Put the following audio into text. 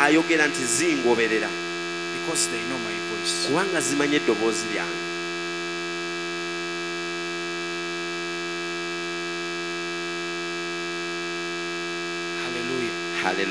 ayogera nti zingoberera because they know my voice. kubanga zimanye eddoboozi lyange. Hallelujah. Hallelujah.